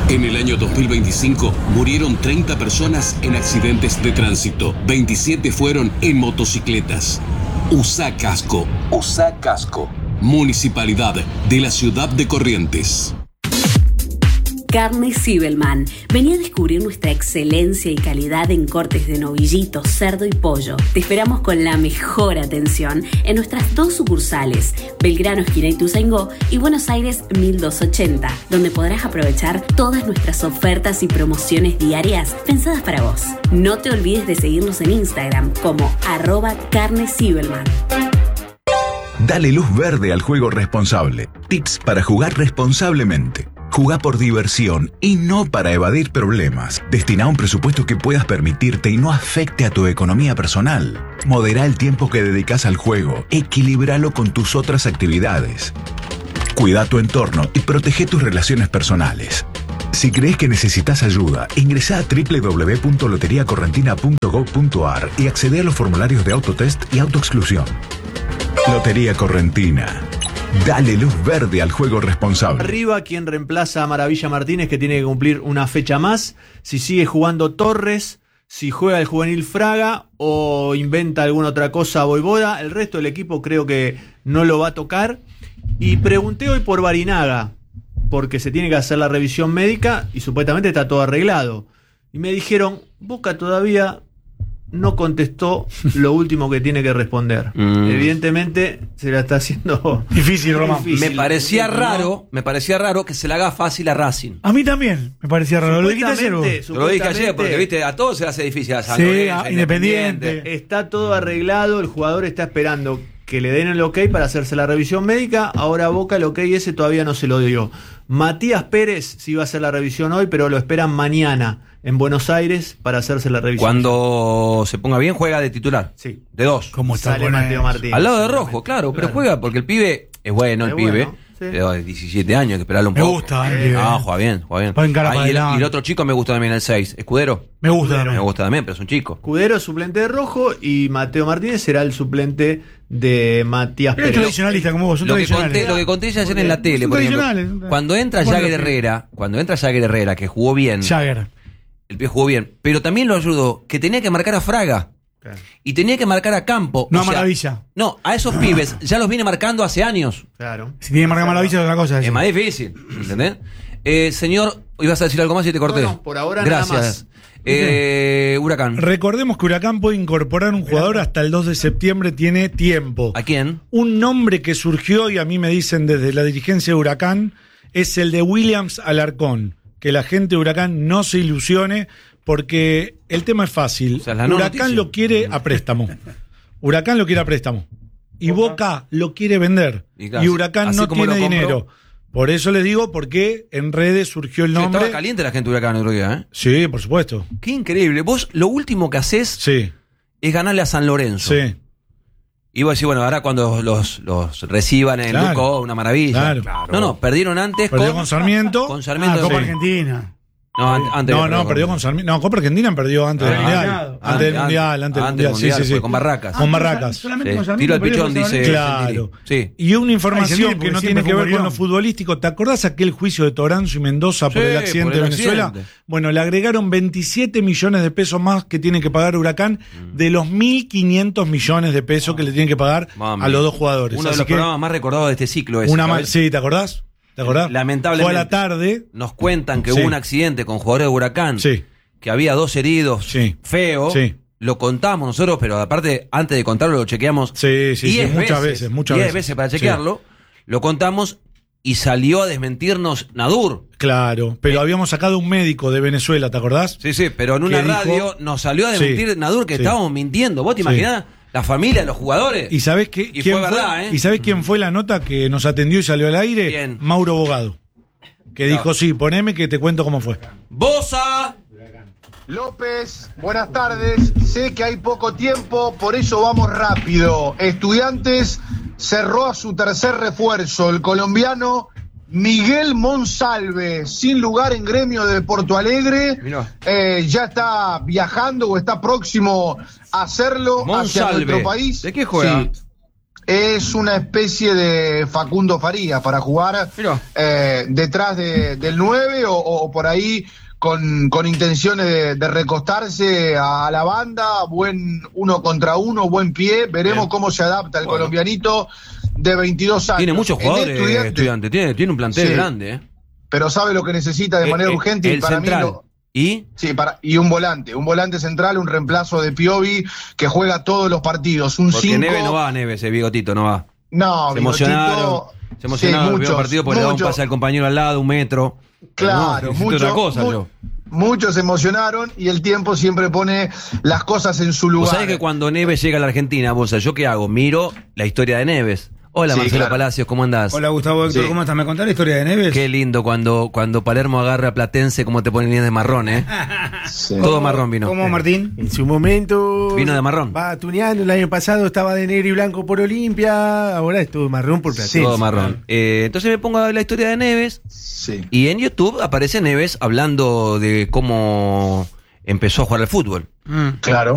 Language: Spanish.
En el año 2025 murieron 30 personas en accidentes de tránsito. 27 fueron en motocicletas. Usá casco. Usá casco. Municipalidad de la Ciudad de Corrientes. Carne Zibelman. Vení a descubrir nuestra excelencia y calidad en cortes de novillito, cerdo y pollo. Te esperamos con la mejor atención en nuestras 2 sucursales, Belgrano, esquina Ituzaingó, y Buenos Aires 1280, donde podrás aprovechar todas nuestras ofertas y promociones diarias pensadas para vos. No te olvides de seguirnos en Instagram como @carnezibelman. Dale luz verde al juego responsable. Tips para jugar responsablemente. Jugá por diversión y no para evadir problemas. Destina un presupuesto que puedas permitirte y no afecte a tu economía personal. Modera el tiempo que dedicas al juego. Equilíbralo con tus otras actividades. Cuida tu entorno y protege tus relaciones personales. Si crees que necesitas ayuda, ingresá a www.loteriacorrentina.gov.ar y accede a los formularios de autotest y autoexclusión. Lotería Correntina. Dale luz verde al juego responsable. Arriba, quien reemplaza a Maravilla Martínez, que tiene que cumplir una fecha más. Si sigue jugando Torres, si juega el juvenil Fraga o inventa alguna otra cosa Voivoda. El resto del equipo creo que no lo va a tocar. Y pregunté hoy por Barinaga, porque se tiene que hacer la revisión médica y supuestamente está todo arreglado. Y me dijeron, Boca todavía no contestó lo último que tiene que responder. Evidentemente se la está haciendo difícil, Román. Me parecía raro que se le haga fácil a Racing. A mí también me parecía raro. Lo dijiste ayer vos. Lo dije ayer porque viste, a todos se le hace difícil. A San sí, Lorenzo, Independiente. Está todo arreglado, el jugador está esperando que le den el ok para hacerse la revisión médica. Ahora Boca el ok ese todavía no se lo dio. Matías Pérez sí va a hacer la revisión hoy, pero lo esperan mañana en Buenos Aires para hacerse la revisión. Cuando se ponga bien, juega de titular. Sí. De 2. ¿Cómo está Sale Mateo Martínez. Al lado de Rojo, claro, pero juega porque el pibe es bueno, el pibe. Bueno, sí. Pero de 17 años, hay que esperarlo un Me poco. gusta, juega bien, juega bien. Pueden cara para y adelante. el otro chico me gusta también, el 6. Escudero. Me gusta Me gusta también, pero es un chico. Escudero suplente de Rojo y Mateo Martínez será el suplente de Matías Es Pérez. tradicionalista como vos, son tradicionales. Lo que conté ayer en la tele, Son por ejemplo, tradicionales. cuando entra Jagger Herrera, que jugó bien, Jagger. el pie jugó bien, pero también lo ayudó, que tenía que marcar a Fraga. Claro. Y tenía que marcar a Campo. No O a sea, Maravilla. No, a esos pibes ya los viene marcando hace años. Claro. Si tiene que marcar Maravilla es otra cosa. Es más difícil, ¿entendés? Señor, ibas a decir algo más y te corté. No, por ahora Gracias. nada más. Huracán. Recordemos que Huracán puede incorporar un jugador hasta el 2 de septiembre, tiene tiempo. ¿A quién? Un nombre que surgió, y a mí me dicen desde la dirigencia de Huracán, es el de Williams Alarcón. Que la gente de Huracán no se ilusione, porque el tema es fácil. O sea, la no Huracán noticia. lo quiere a préstamo. Huracán lo quiere a préstamo. Y Boca lo quiere vender. Y claro, Y Huracán así no como tiene lo compró. dinero. Por eso les digo, porque en redes surgió el nombre. Estaba caliente la gente de Huracán el otro día, ¿eh? Sí, por supuesto. Qué increíble. Vos lo último que haces Sí, es ganarle a San Lorenzo. sí. Y vos decís, bueno, ahora cuando los reciban en Claro. Luco, una maravilla. Claro. No, perdieron antes Perdió con Sarmiento. con Sarmiento. Copa Sí. Argentina. No, antes Perdió con Sarmiento. No, Copa Argentina perdió antes del Mundial. Antes del Mundial. Sí. Con Barracas. Con Barracas. Solamente Sí. con Sarmiento Tiro al perdió pichón, con San dice. Claro. Sí. Y una Ay, información Sendiri, que porque no siempre tiene que fue ver con lo Orión. futbolístico. ¿Te acordás aquel juicio de Toranzo y Mendoza por Sí, el accidente por el de Venezuela? accidente. Bueno, le agregaron 27 millones de pesos más que tiene que pagar Huracán de los 1.500 millones de pesos que le tienen que pagar Mami. a los dos jugadores. Uno de Así los que programas más recordados de este ciclo es. sí, ¿te acordás? ¿Te acordás? Lamentablemente. Fue a la tarde. Nos cuentan que Sí. hubo un accidente con jugadores de Huracán. Sí. Que había 2 heridos. Sí. Feo. Sí. Lo contamos nosotros, pero aparte, antes de contarlo, lo chequeamos. Sí, 10 muchas veces. 10 veces para chequearlo. Lo contamos y salió a desmentirnos Nadur. Claro, pero habíamos sacado un médico de Venezuela, ¿te acordás? Sí, pero en una ¿Qué dijo? radio nos salió a desmentir Sí. Nadur que Sí. estábamos mintiendo. ¿Vos te Sí. imaginás? La familia, los jugadores. ¿Y sabés Y quién fue verdad, ¿eh? ¿Y sabés quién fue la nota que nos atendió y salió al aire? ¿Quién? Mauro Bogado. Que dijo, sí, poneme que te cuento cómo fue. ¡Bosa! López, buenas tardes. Sé que hay poco tiempo, por eso vamos rápido. Estudiantes cerró a su tercer refuerzo, el colombiano Miguel Monsalve, sin lugar en Gremio de Porto Alegre. Ya está viajando o está próximo a hacerlo hacia Monsalve. nuestro país. ¿De qué juega? Sí. es una especie de Facundo Farías para jugar detrás del 9 o por ahí con intenciones de recostarse a la banda, buen 1 contra 1, buen pie. Veremos cómo se adapta el colombianito de 22 años. Tiene muchos jugadores, Estudiante. Tiene un plantel grande, pero sabe lo que necesita de manera urgente. El para central. mí Sí, y un volante central, un reemplazo de Piovi que juega todos los partidos, un 5. Porque Neves no va, ese Bigotito no va. No, se emocionaron el primer partido porque le da un pase al compañero al lado, 1 metro. Claro, muchos se emocionaron y el tiempo siempre pone las cosas en su lugar. ¿Vos sabés que cuando Neves llega a la Argentina, ¿yo qué hago? Miro la historia de Neves. Hola, Marcelo Palacios, ¿cómo andás? Hola, Gustavo Héctor, ¿cómo estás? ¿Me contás la historia de Neves? Qué lindo cuando Palermo agarra a Platense, cómo te ponen de marrón, ¿eh? Todo marrón vino. ¿Cómo, Martín? En su momento... Vino de marrón. Va tuneando, el año pasado estaba de negro y blanco por Olimpia, ahora es todo marrón por Platense. Todo marrón. Entonces me pongo a ver la historia de Neves, y en YouTube aparece Neves hablando de cómo empezó a jugar al fútbol. Claro.